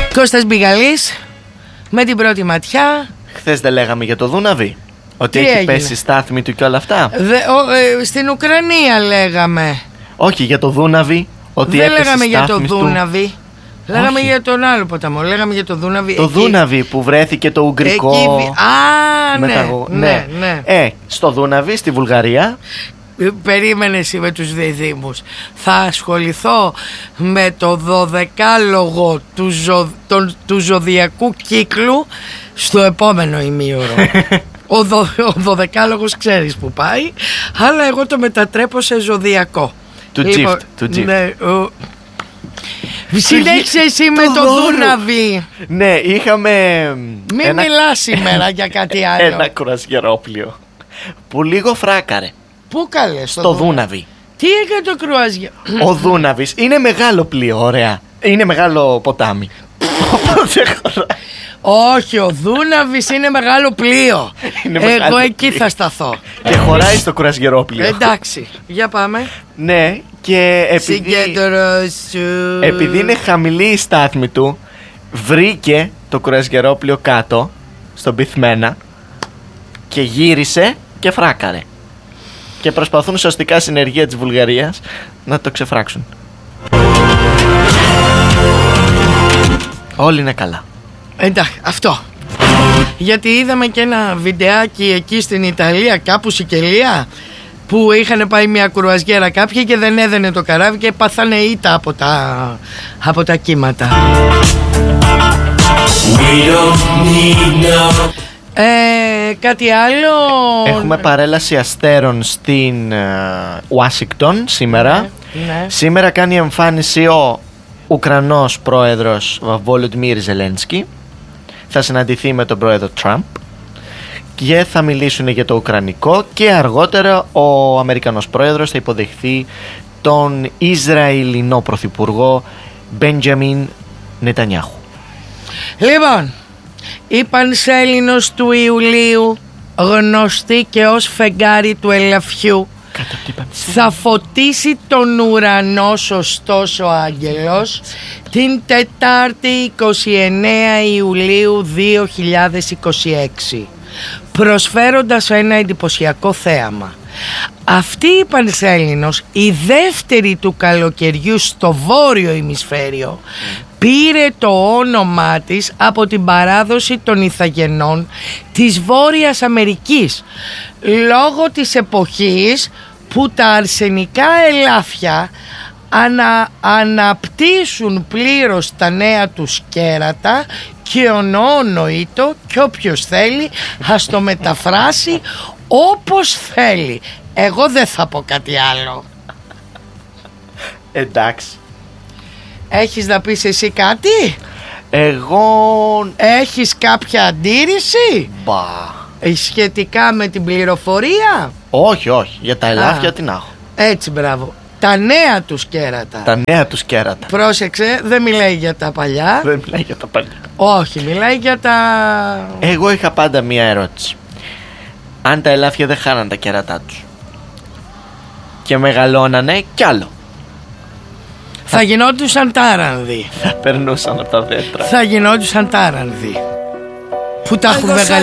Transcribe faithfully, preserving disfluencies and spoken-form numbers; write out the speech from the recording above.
Κώστας Μπιγαλής, με την πρώτη ματιά. Χθες δεν λέγαμε για το Δούναβι? Ότι Τι έχει έγινε? πέσει στάθμη του και όλα αυτά. Δε, ο, ε, στην Ουκρανία λέγαμε. Όχι για το Δούναβι. Ότι δεν έπεσε λέγαμε για το στάθμης του... Δούναβι. Λέγαμε Όχι. για τον άλλο ποταμό. Λέγαμε για το Δούναβι. Το εκεί. Δούναβι που βρέθηκε το Ουγγρικό. Εκεί... Α, ναι, μεταγω... ναι, ναι. Ε, στο Δούναβι, στη Βουλγαρία. Περίμενε εσύ με τους διδήμους. Θα ασχοληθώ με το δωδεκάλογο του, ζω... τον... του ζωδιακού κύκλου στο επόμενο ημίωρο. Ο, δο... ο δωδεκάλογος ξέρεις που πάει, αλλά εγώ το μετατρέπω σε ζωδιακό. Του Λοιπόν, Gift, του Gift. ναι, ο... Συνέχισε εσύ με το δώρο. Δούναβι. Ναι, είχαμε. Μην ένα... μιλάς σήμερα για κάτι άλλο. Ένα κουρασγερόπλιο που λίγο φράκαρε. Πού καλέ, στο, Στο Δούναβι. Δούναβι. Τι έκανε το κρουάζιο? Ο Δούναβης είναι μεγάλο πλοίο, ωραία. Είναι μεγάλο ποτάμι. Οπότε χωράει. Όχι, ο Δούναβης είναι μεγάλο πλοίο. Είναι Εγώ μεγάλο εκεί πλοίο. θα σταθώ. Και χωράει στο κουρασγερόπλιο. Εντάξει, για πάμε. Ναι, και επειδή, Συγκέντρωσου. επειδή είναι χαμηλή η στάθμη του, βρήκε το κουρασγερόπλιο κάτω, στον πυθμένα, και γύρισε και φράκαρε. Και προσπαθούν σωστικά συνεργεία της Βουλγαρίας να το ξεφράξουν. Όλοι είναι καλά. Εντάξει, αυτό. Γιατί είδαμε και ένα βιντεάκι εκεί στην Ιταλία, κάπου Σικελία, που είχαν πάει μια κουρουαζιέρα κάποιοι και δεν έδαινε το καράβι και πάθανε ήττα από τα, από τα κύματα. Ε, κάτι άλλο? Έχουμε παρέλαση αστέρων στην Ουάσιγκτον σήμερα. Ναι, ναι. Σήμερα κάνει εμφάνιση ο Ουκρανός πρόεδρος Βολοντιμίρ Ζελένσκι. Θα συναντηθεί με τον πρόεδρο Τραμπ και θα μιλήσουν για το Ουκρανικό, και αργότερα ο Αμερικανός πρόεδρος θα υποδεχθεί τον Ισραηλινό πρωθυπουργό Μπέντζαμιν Νετανιάχου. Λοιπόν, η Πανσέλινος του Ιουλίου, γνωστή και ως φεγγάρι του ελαφιού, θα φωτίσει τον ουρανό, σωστός ο άγγελος, την Τετάρτη είκοσι εννέα Ιουλίου δύο χιλιάδες είκοσι έξι, προσφέροντας ένα εντυπωσιακό θέαμα. Αυτή η Πανσέλινος, η δεύτερη του καλοκαιριού στο βόρειο ημισφαίριο, πήρε το όνομά της από την παράδοση των Ιθαγενών της Βόρειας Αμερικής, λόγω της εποχής που τα αρσενικά ελάφια ανα, αναπτύσσουν πλήρως τα νέα τους κέρατα, και ονονοείτο, και όποιος θέλει ας το μεταφράσει όπως θέλει. Εγώ δεν θα πω κάτι άλλο. Εντάξει. Έχεις να πεις εσύ κάτι? Εγώ... Έχεις κάποια αντίρρηση Μπα. σχετικά με την πληροφορία? Όχι, όχι. Για τα ελάφια Α. τι να έχω. Έτσι, μπράβο. Τα νέα τους κέρατα. Τα νέα τους κέρατα. Πρόσεξε, δεν μιλάει για τα παλιά. Δεν μιλάει για τα παλιά. Όχι, μιλάει για τα... Εγώ είχα πάντα μία ερώτηση. Αν τα ελάφια δεν χάναν τα κέρατά τους και μεγαλώνανε κι άλλο, Θα γινόντουσαν τάρανδοι. θα περνούσαν από τα δέντρα. Θα γινόντουσαν τάρανδοι που τα έχουν μεγαλώσει.